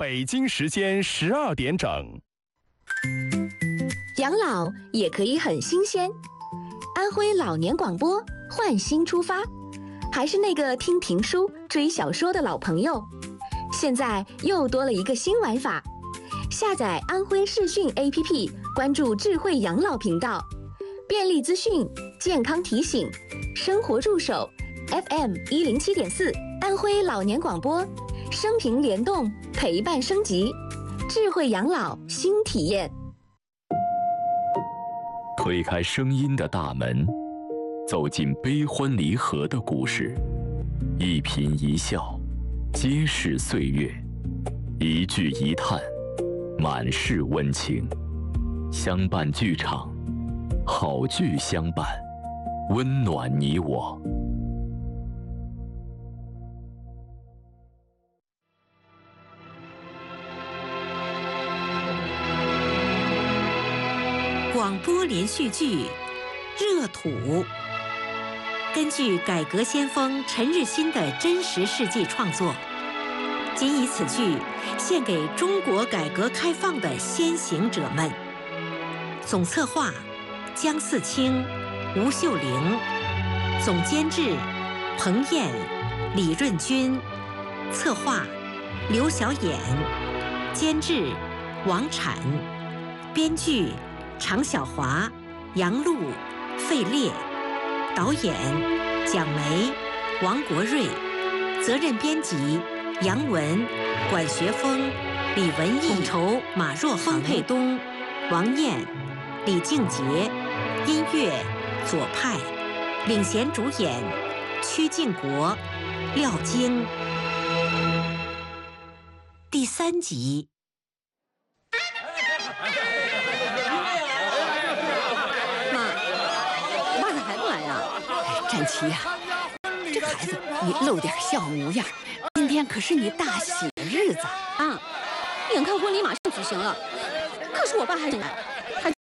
北京时间12点整。 养老也可以很新鲜。安徽老年广播换新出发，还是那个听评书、追小说的老朋友，现在又多了一个新玩法。下载安徽视讯 APP， 关注智慧养老频道，便利资讯、健康提醒、生活助手 FM107.4， 安徽老年广播，生平联动，陪伴升级，智慧养老新体验。 推开声音的大门，走进悲欢离合的故事，一颦一笑，皆是岁月；一句一叹，满是温情。相伴剧场，好剧相伴，温暖你我。 广播连续剧《热土》根据改革先锋陈日新的真实事迹创作，仅以此剧献给中国改革开放的先行者们。总策划姜四清、吴秀玲，总监制彭燕、李润君，策划刘小衍，监制王产，编剧常小华、杨璐、费烈，导演蒋梅、王国瑞，责任编辑杨文、管学峰、李文义，统筹马若恒、沛东、王燕、李静杰，音乐左派，领衔主演曲靖国、廖晶。第3集。 展琪呀，这个孩子，你露点笑模样。今天可是你大喜日子啊！眼看婚礼马上举行了，可是我爸还是他